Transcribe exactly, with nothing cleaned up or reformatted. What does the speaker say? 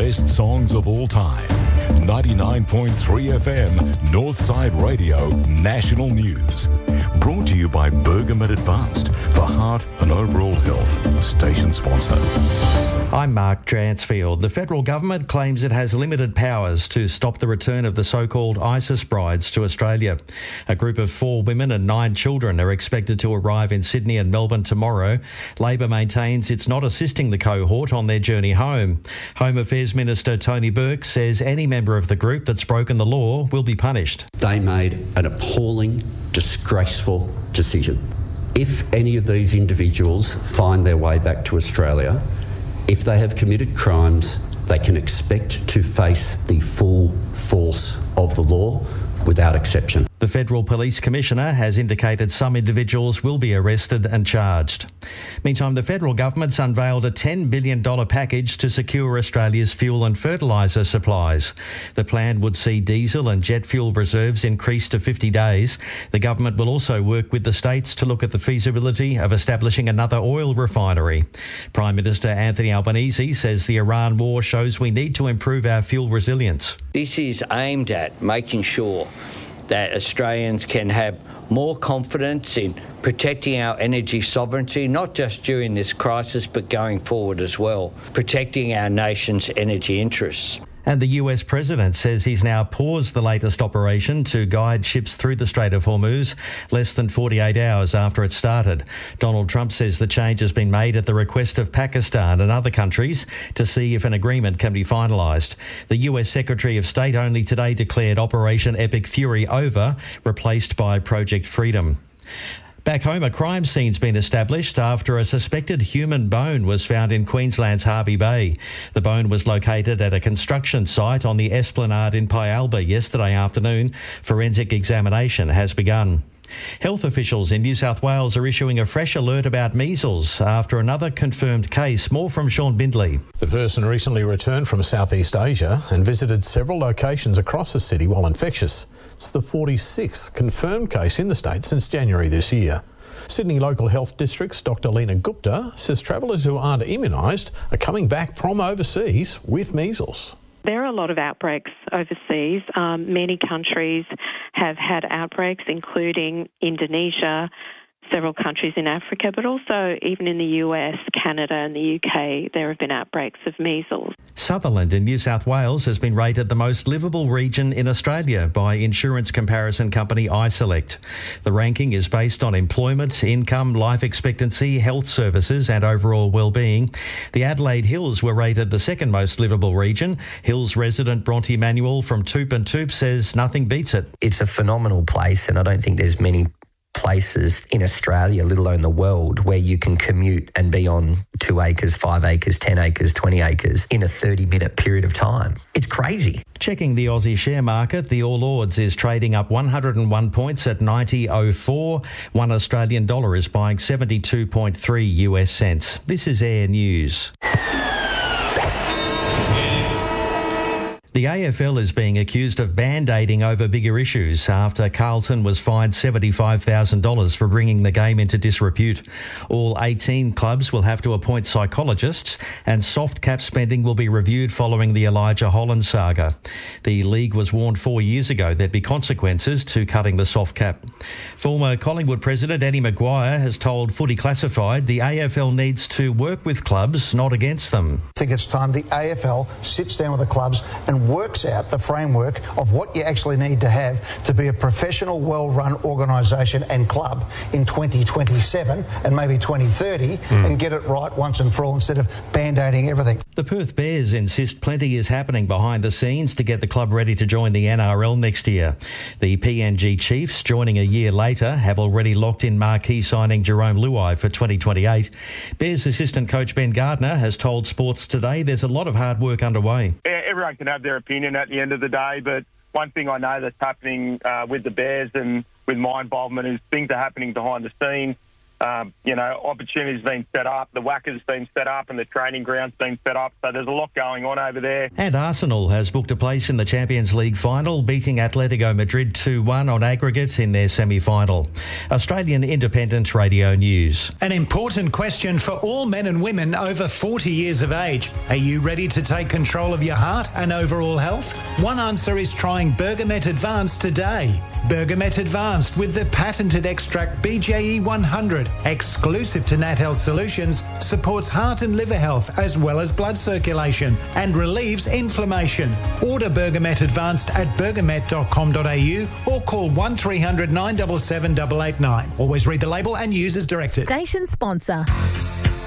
best songs of all time. ninety-nine point three F M, Northside Radio, National News. Brought to you by Bergamet Advanced for heart and overall health. Station sponsor. I'm Mark Dransfield. The federal government claims it has limited powers to stop the return of the so-called ISIS brides to Australia. A group of four women and nine children are expected to arrive in Sydney and Melbourne tomorrow. Labor maintains it's not assisting the cohort on their journey home. Home Affairs Minister Tony Burke says any member of the group that's broken the law will be punished. They made an appalling, disgraceful decision. If any of these individuals find their way back to Australia, if they have committed crimes, they can expect to face the full force of the law without exception. The Federal Police Commissioner has indicated some individuals will be arrested and charged. Meantime, the federal government's unveiled a ten billion dollars package to secure Australia's fuel and fertiliser supplies. The plan would see diesel and jet fuel reserves increased to fifty days. The government will also work with the states to look at the feasibility of establishing another oil refinery. Prime Minister Anthony Albanese says the Iran war shows we need to improve our fuel resilience. This is aimed at making sure that Australians can have more confidence in protecting our energy sovereignty, not just during this crisis, but going forward as well, protecting our nation's energy interests. And the U S president says he's now paused the latest operation to guide ships through the Strait of Hormuz less than forty-eight hours after it started. Donald Trump says the change has been made at the request of Pakistan and other countries to see if an agreement can be finalised. The U S Secretary of State only today declared Operation Epic Fury over, replaced by Project Freedom. Back home, a crime scene's been established after a suspected human bone was found in Queensland's Hervey Bay. The bone was located at a construction site on the Esplanade in Pyalba yesterday afternoon. Forensic examination has begun. Health officials in New South Wales are issuing a fresh alert about measles after another confirmed case. More from Sean Bindley. The person recently returned from Southeast Asia and visited several locations across the city while infectious. It's the forty-sixth confirmed case in the state since January this year. Sydney Local Health District's Doctor Lena Gupta says travellers who aren't immunised are coming back from overseas with measles. There are a lot of outbreaks overseas. Um, many countries have had outbreaks, including Indonesia, several countries in Africa, but also even in the U S, Canada and the U K, there have been outbreaks of measles. Sutherland in New South Wales has been rated the most livable region in Australia by insurance comparison company iSelect. The ranking is based on employment, income, life expectancy, health services and overall well-being. The Adelaide Hills were rated the second most livable region. Hills resident Bronte Manuel from Toop and Toop says nothing beats it. It's a phenomenal place and I don't think there's many places in Australia, let alone the world, where you can commute and be on two acres, five acres, ten acres, twenty acres in a thirty minute period of time. It's crazy. Checking the Aussie share market, the All Ords is trading up one hundred one points at ninety oh four. One Australian dollar is buying seventy-two point three U S cents. This is Air News. The A F L is being accused of band-aiding over bigger issues after Carlton was fined seventy-five thousand dollars for bringing the game into disrepute. All eighteen clubs will have to appoint psychologists and soft cap spending will be reviewed following the Elijah Holland saga. The league was warned four years ago there'd be consequences to cutting the soft cap. Former Collingwood president Eddie Maguire has told Footy Classified the A F L needs to work with clubs, not against them. I think it's time the A F L sits down with the clubs and works out the framework of what you actually need to have to be a professional, well-run organisation and club in twenty twenty-seven and maybe twenty thirty mm. and get it right once and for all instead of band-aiding everything. The Perth Bears insist plenty is happening behind the scenes to get the club ready to join the N R L next year. The P N G Chiefs, joining a year later, have already locked in marquee signing Jerome Luai for twenty twenty-eight. Bears assistant coach Ben Gardner has told Sports Today there's a lot of hard work underway. Everyone can have their opinion at the end of the day, but one thing I know that's happening uh, with the Bears and with my involvement is things are happening behind the scenes. Um, you know, opportunities been set up, the Wacker's been set up and the training ground's been set up. So there's a lot going on over there. And Arsenal has booked a place in the Champions League final, beating Atletico Madrid two one on aggregate in their semi-final. Australian Independent Radio News. An important question for all men and women over forty years of age. Are you ready to take control of your heart and overall health? One answer is trying Bergamet Advanced today. Bergamet Advanced with the patented extract B J E one hundred, exclusive to Nat Health Solutions, supports heart and liver health as well as blood circulation and relieves inflammation. Order Bergamet Advanced at bergamet dot com dot a u or call one three hundred nine seven seven eight eight nine. Always read the label and use as directed. Station sponsor.